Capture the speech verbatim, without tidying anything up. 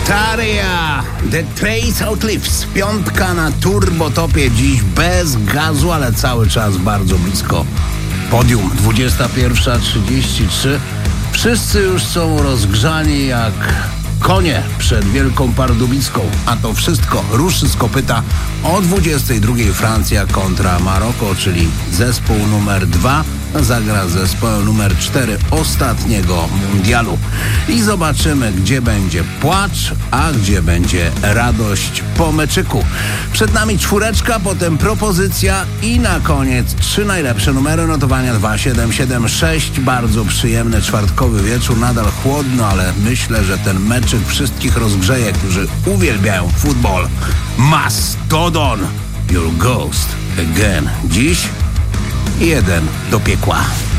Taria, The Trace Cliffs, piątka na turbotopie, dziś bez gazu, ale cały czas bardzo blisko podium. dwudziesta pierwsza trzydzieści trzy. Wszyscy już są rozgrzani jak konie przed Wielką Pardubicką, a to wszystko ruszy z kopyta o dwudziestej drugiej. Francja kontra Maroko, czyli zespół numer dwa zagra z zespołem numer cztery ostatniego mundialu. I zobaczymy, gdzie będzie płacz, a gdzie będzie radość po meczyku. Przed nami czwóreczka, potem propozycja i na koniec trzy najlepsze numery notowania dwa siedem siedem sześć. Bardzo przyjemny czwartkowy wieczór, nadal chłodno, ale myślę, że ten meczyk wszystkich rozgrzeje, którzy uwielbiają futbol. Mastodon, Your Ghost Again. Dziś jeden do piekła.